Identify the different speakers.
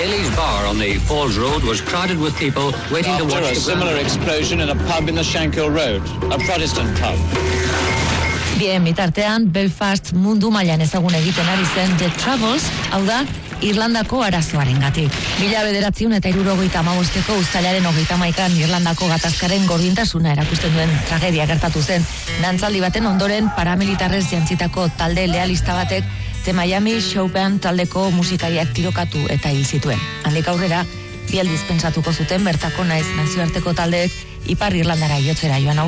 Speaker 1: Bailey's bar on the Falls Road was crowded with people waiting to watch
Speaker 2: a similar explosion in a pub in the Shankill Road, a Protestant pub.
Speaker 3: Bien, bitartean, Belfast mundu mailan ezagun egiten ari zen The Troubles, hau da, Irlandako arazoarengatik. 1975ko uztailaren 31an Irlandako gatazkaren gordintasuna erakusten duen tragedia gertatu zen. Dantzaldi baten ondoren paramilitarrez jantzitako talde lealista batek The Miami Show Band taldeko musikariak tirokatu eta hil zituen. Handik aurrera, bi aldiz pentsatuko zuten bertako naiz nazioarteko taldeek Ipar Irlandara jotzera joan